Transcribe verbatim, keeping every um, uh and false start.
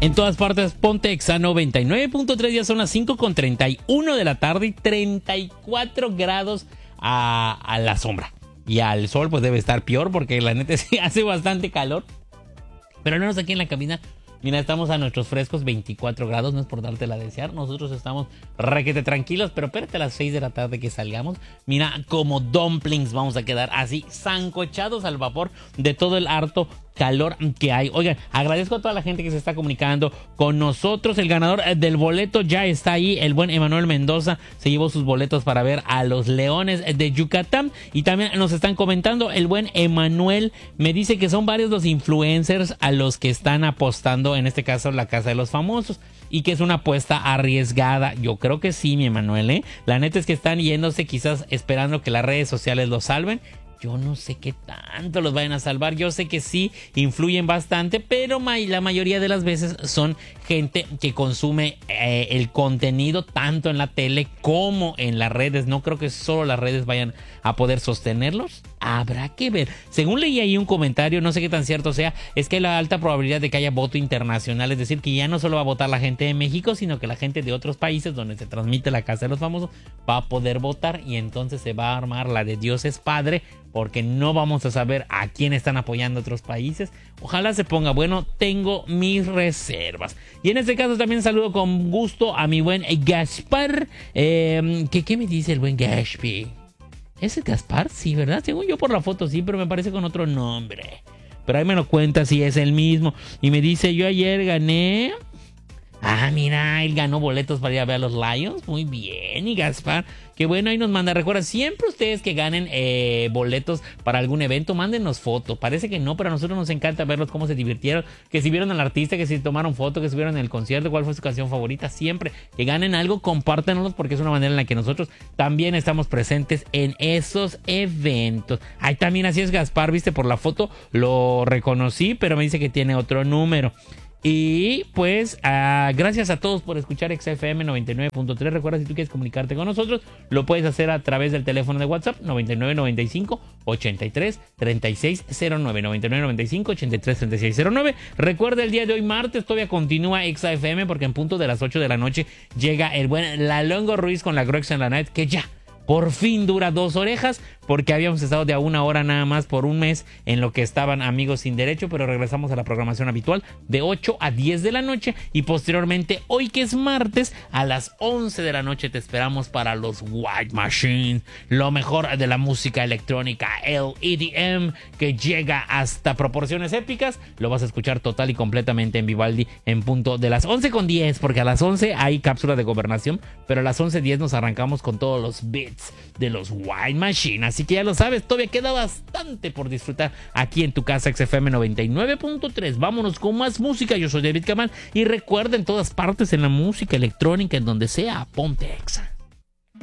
En todas partes, ponte Exa noventa y nueve punto tres, ya son las cinco con treinta y uno de la tarde y treinta y cuatro grados a, a la sombra. Y al sol pues debe estar peor porque la neta sí hace bastante calor. Pero al menos aquí en la cabina, mira, estamos a nuestros frescos veinticuatro grados, no es por dártela a desear. Nosotros estamos requete tranquilos, pero espérate a las seis de la tarde que salgamos. Mira, como dumplings vamos a quedar así, sancochados al vapor de todo el harto calor que hay. Oigan, agradezco a toda la gente que se está comunicando con nosotros. El ganador del boleto ya está ahí. El buen Emanuel Mendoza se llevó sus boletos para ver a los Leones de Yucatán. Y también nos están comentando, el buen Emanuel me dice que son varios los influencers a los que están apostando, en este caso la Casa de los Famosos, y que es una apuesta arriesgada. Yo creo que sí, mi Emanuel, ¿eh? La neta es que están yéndose quizás esperando que las redes sociales los salven. Yo no sé qué tanto los vayan a salvar. Yo sé que sí influyen bastante, pero la mayoría de las veces son gente que consume eh, el contenido tanto en la tele como en las redes. No creo que solo las redes vayan a poder sostenerlos. Habrá que ver. Según leí ahí un comentario, no sé qué tan cierto sea, es que hay la alta probabilidad de que haya voto internacional. Es decir, que ya no solo va a votar la gente de México, sino que la gente de otros países donde se transmite la Casa de los Famosos va a poder votar. Y entonces se va a armar la de Dios es Padre, porque no vamos a saber a quién están apoyando otros países. Ojalá se ponga bueno, tengo mis reservas. Y en este caso también saludo con gusto a mi buen Gaspar. Eh, ¿qué, ¿Qué me dice el buen Gaspi? ¿Es el Gaspar? Sí, ¿verdad? Según yo por la foto sí, pero me parece con otro nombre. Pero ahí me lo cuenta si es el mismo. Y me dice, yo ayer gané... Ah, mira, él ganó boletos para ir a ver a los Lions. Muy bien, y Gaspar, qué bueno, ahí nos manda. Recuerda, siempre ustedes que ganen eh, boletos para algún evento, mándenos fotos. Parece que no, pero a nosotros nos encanta verlos cómo se divirtieron, que si vieron al artista, que si tomaron fotos, que si vieron en el concierto, cuál fue su canción favorita. Siempre que ganen algo, compártanos, porque es una manera en la que nosotros también estamos presentes en esos eventos. Ahí también así es Gaspar, viste, por la foto lo reconocí, pero me dice que tiene otro número. Y pues uh, gracias a todos por escuchar Exa F M noventa y nueve punto tres. Recuerda, si tú quieres comunicarte con nosotros, lo puedes hacer a través del teléfono de WhatsApp noventa y nueve noventa y cinco ochenta y tres treinta y seis cero nueve, noventa y nueve noventa y cinco ochenta y tres treinta y seis cero nueve. Recuerda, el día de hoy martes todavía continúa Exa F M, porque en punto de las ocho de la noche llega el buen Lalongo Ruiz con la Grox en la Night, que ya por fin dura dos orejas, porque habíamos estado de a una hora nada más por un mes en lo que estaban Amigos Sin Derecho, pero regresamos a la programación habitual de ocho a diez de la noche, y posteriormente, hoy que es martes, a las once de la noche te esperamos para los White Machine, lo mejor de la música electrónica, el E D M, que llega hasta proporciones épicas. Lo vas a escuchar total y completamente en Vivaldi en punto de las once con diez, porque a las once hay cápsula de gobernación, pero a las once diez nos arrancamos con todos los beats de los White Machine. Así que ya lo sabes, todavía queda bastante por disfrutar aquí en tu casa X F M noventa y nueve punto tres. Vámonos con más música. Yo soy David Kamal y recuerda, en todas partes, en la música electrónica, en donde sea, ponte Exa.